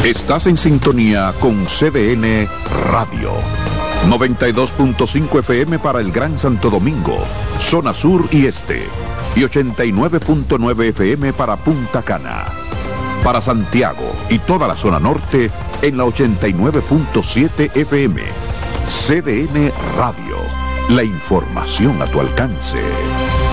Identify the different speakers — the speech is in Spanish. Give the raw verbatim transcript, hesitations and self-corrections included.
Speaker 1: Estás en sintonía con C D N Radio. noventa y dos punto cinco F M para el Gran Santo Domingo, zona sur y este. Y ochenta y nueve punto nueve F M para Punta Cana. Para Santiago y toda la zona norte en la ochenta y nueve punto siete F M. C D N Radio. La información a tu alcance.